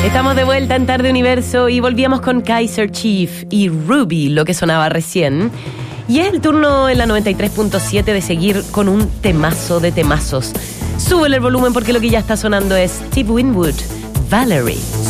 Estamos de vuelta en Tarde Universo y volvíamos con Kaiser Chief y Ruby, lo que sonaba recién. Y es el turno en la 93.7 de seguir con un temazo de temazos. Súbele el volumen porque lo que ya está sonando es Steve Winwood, Valerie.